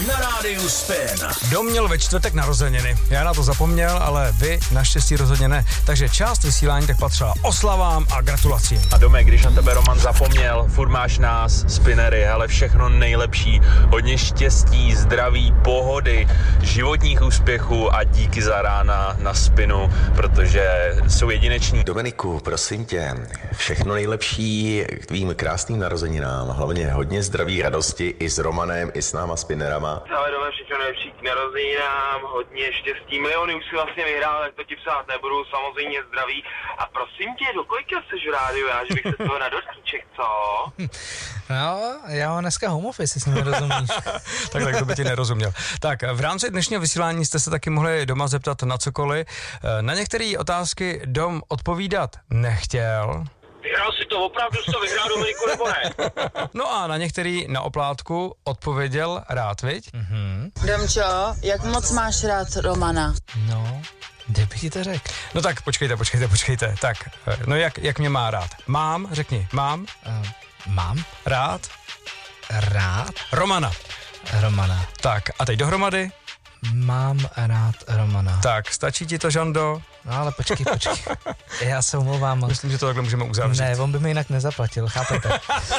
na rádiu Spin. Dom měl ve čtvrtek narozeniny. Já na to zapomněl, ale vy naštěstí rozhodně ne. Takže část vysílání tak patřila oslavám a gratulacím. A Domek, když na tebe Roman zapomněl, furt máš nás, Spinnery, hele, všechno nejlepší, hodně štěstí, zdraví, pohody, životních úspěchů a díky za rána na Spinu, protože jsou jedineční. Dominiku, prosím tě, všechno nejlepší k tvým krásným narozeninám, hlavně hodně zdraví, radosti i s Romanem, i s náma Spinnerama. Ale Dome, všechno nejlepší k narozeninám, hodně štěstí, miliony už si vlastně vyhrál, tak to ti psát nebudu, samozřejmě zdraví. A prosím tě, do kolika seš v rádiu, já, že bych se toho na dortíček, co? No, já mám dneska home office, jestli mi rozumíš. tak to by ti nerozuměl. Tak, v rámci dnešního vysílání jste se taky mohli doma zeptat na cokoliv. Na některé otázky Dom odpovídat nechtěl. Vyhrál si to, opravdu jsi to vyhrál, Dominiku, nebo ne? No a na některý na oplátku odpověděl rád, viď? Domčo, jak moc máš rád Romana? No, kde bych ti to řekl? No tak, počkejte. Tak, no jak mě má rád? Mám, řekni, mám? Mám Rád? Romana. Tak, a teď dohromady? Mám rád Romana. Tak, stačí ti to, Žando? No ale počkej. Já se omlouvám. Myslím, že to takhle můžeme uzavřít. Ne, on by mi jinak nezaplatil, chápete?